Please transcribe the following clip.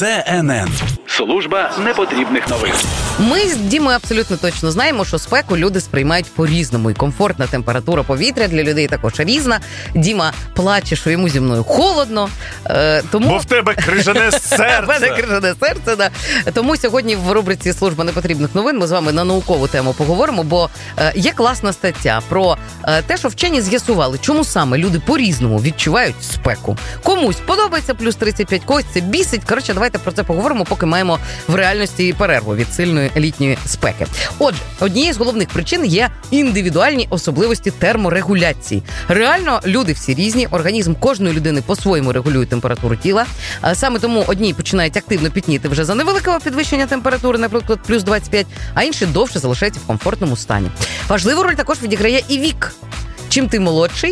ЦНН. Служба непотрібних новин. Ми з Дімою абсолютно точно знаємо, що спеку люди сприймають по-різному. І комфортна температура повітря для людей також різна. Діма плаче, що йому зі мною холодно. Тому... Бо в тебе крижане серце. В мене крижане серце, да. Тому сьогодні в рубриці «Служба непотрібних новин» ми з вами на наукову тему поговоримо, бо є класна стаття про те, що вчені з'ясували, чому саме люди по-різному відчувають спеку. Комусь подобається плюс 35, когось це бісить. Коротше, давайте про це поговоримо, поки маємо в реальності перерву від сильної літньої спеки. Отже, однією з головних причин є індивідуальні особливості терморегуляції. Реально, люди всі різні, організм кожної людини по-своєму регулює температуру тіла. Саме тому одні починають активно пітніти вже за невеликого підвищення температури, наприклад, плюс 25, а інші довше залишаються в комфортному стані. Важливу роль також відіграє і вік. Чим ти молодший,